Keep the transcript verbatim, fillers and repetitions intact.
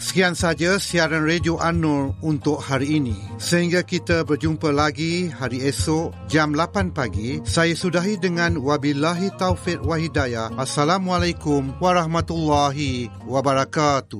Sekian saja siaran Radio An-Nur untuk hari ini. Sehingga kita berjumpa lagi hari esok jam lapan pagi, saya sudahi dengan wabillahi taufiq wa hidayah. Assalamualaikum warahmatullahi wabarakatuh.